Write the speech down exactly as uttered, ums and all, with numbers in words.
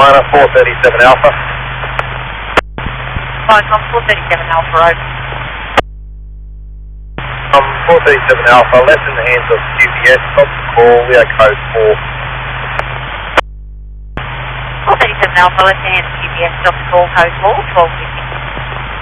minor, four thirty-seven Alpha. Vicom, four thirty-seven Alpha, over. Um, four thirty-seven Alpha, left in the hands of G P S, stop the call, we are code four. four thirty-seven Alpha, left hand G P S, stop the call, code four, twelve fifty.